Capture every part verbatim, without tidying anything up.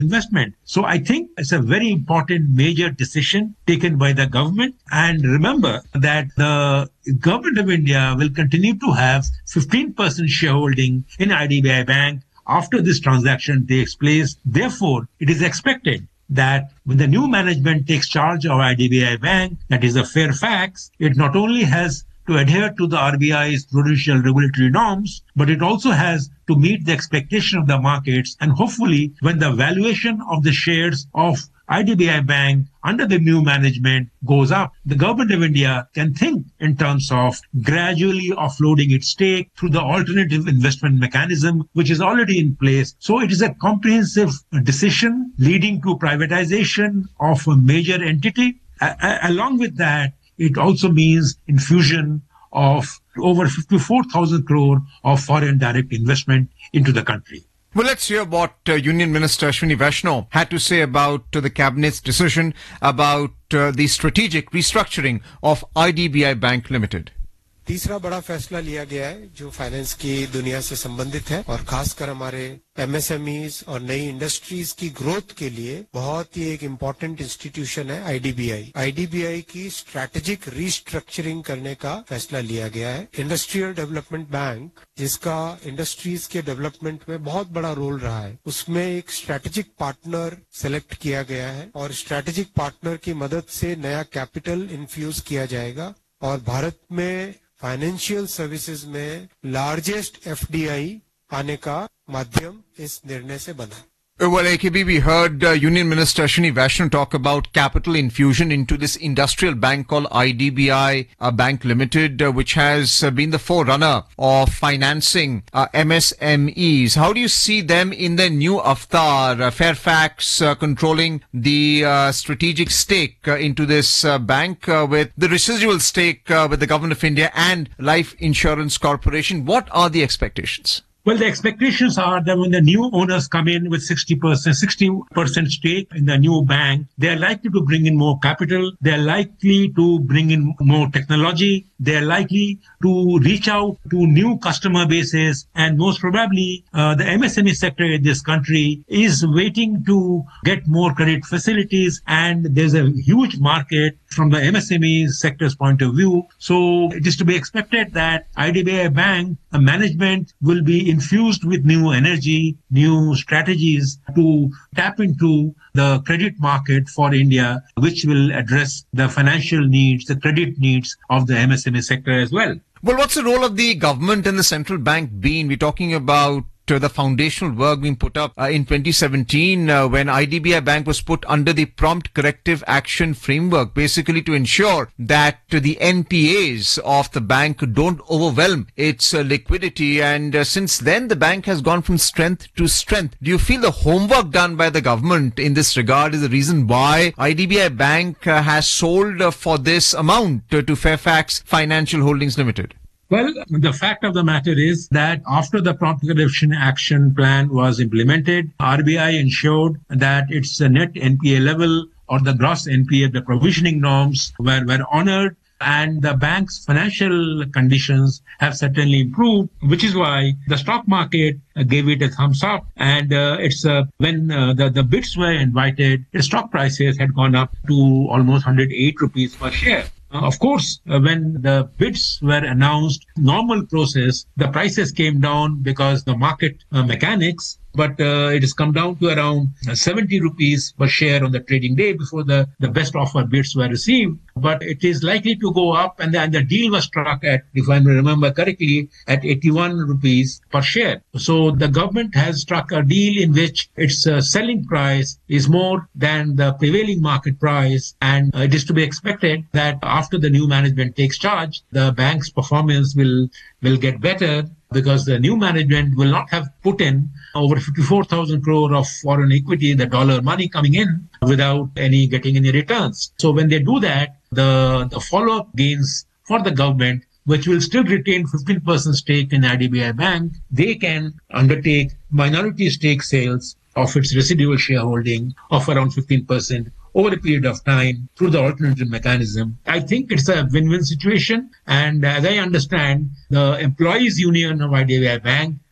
investment. So I think it's a very important major decision taken by the government. And remember that the government of India will continue to have fifteen percent shareholding in I D B I Bank after this transaction takes place. Therefore, it is expected that when the new management takes charge of I D B I Bank, that is a Fairfax, it not only has to adhere to the R B I's prudential regulatory norms, but it also has to meet the expectation of the markets. And hopefully, when the valuation of the shares of I D B I Bank under the new management goes up, the government of India can think in terms of gradually offloading its stake through the alternative investment mechanism, which is already in place. So it is a comprehensive decision leading to privatization of a major entity. A- along with that, it also means infusion of over fifty-four thousand crore of foreign direct investment into the country. Well, let's hear what uh, Union Minister Ashwini Vaishnaw had to say about uh, the Cabinet's decision about uh, the strategic restructuring of I D B I Bank Limited. तीसरा बड़ा फैसला लिया गया है जो finance की दुनिया से संबंधित है और खासकर हमारे एमएसएमईज और नई इंडस्ट्रीज की ग्रोथ के लिए बहुत ही एक इम्पोर्टेंट इंस्टीट्यूशन है आईडीबीआई। आईडीबीआई की स्ट्रैटेजिक रीस्ट्रक्चरिंग करने का फैसला लिया गया है। इंडस्ट्रियल डेवलपमेंट बैंक, जिसका इंडस्ट्रीज के डेवलपमेंट में बहुत बड़ा रोल रहा है, उसमें एक स्ट्रैटेजिक पार्टनर सेलेक्ट किया गया है और स्ट्रैटेजिक पार्टनर की मदद से नया कैपिटल इन्फ्यूज किया जाएगा और भारत में फाइनेंशियल सर्विसेज में लार्जेस्ट एफडीआई आने का माध्यम इस निर्णय से बना। Well, A K B, we heard uh, Union Minister Ashwini Vaishnaw talk about capital infusion into this industrial bank called I D B I uh, Bank Limited, uh, which has uh, been the forerunner of financing uh, M S M Es. How do you see them in the new avatar, uh, Fairfax uh, controlling the uh, strategic stake uh, into this uh, bank uh, with the residual stake uh, with the Government of India and Life Insurance Corporation? What are the expectations? Well, the expectations are that when the new owners come in with sixty percent, sixty percent stake in the new bank, they are likely to bring in more capital. They are likely to bring in more technology. They are likely to reach out to new customer bases. And most probably, uh, the M S M E sector in this country is waiting to get more credit facilities. And there's a huge market from the M S M E sector's point of view. So it is to be expected that I D B I Bank uh, management will be infused with new energy, new strategies to tap into the credit market for India, which will address the financial needs, the credit needs of the M S M E sector as well. Well, what's the role of the government and the central bank been? We're talking about uh, the foundational work being put up uh, in twenty seventeen uh, when I D B I Bank was put under the prompt corrective action framework, basically to ensure that uh, the N P As of the bank don't overwhelm its uh, liquidity. And uh, since then, the bank has gone from strength to strength. Do you feel the homework done by the government in this regard is the reason why I D B I Bank uh, has sold uh, for this amount uh, to Fairfax Financial Holdings Limited? Well, the fact of the matter is that after the prompt correction action plan was implemented, R B I ensured that its net N P A level or the gross N P A, the provisioning norms were, were honored, and the bank's financial conditions have certainly improved, which is why the stock market gave it a thumbs up. And uh, it's uh, when uh, the, the bids were invited, the stock prices had gone up to almost one hundred eight rupees per share. Uh, of course, uh, when the bids were announced, normal process, the prices came down because the market uh, mechanics, but uh, it has come down to around uh, seventy rupees per share on the trading day before the, the best offer bids were received. But it is likely to go up, and the, and the deal was struck at, if I remember correctly, at eighty-one rupees per share. So the government has struck a deal in which its uh, selling price is more than the prevailing market price, and uh, it is to be expected that after the new management takes charge, the bank's performance will will get better, because the new management will not have put in over fifty-four thousand crore of foreign equity, the dollar money coming in, without any getting any returns. So when they do that, the, the follow-up gains for the government, which will still retain fifteen percent stake in I D B I Bank, they can undertake minority stake sales of its residual shareholding of around fifteen percent over a period of time through the alternative mechanism. I think it's a win-win situation. And as I understand, the employees union of I D B I Bank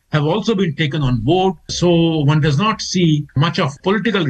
have also been taken on board. So one does not see much of political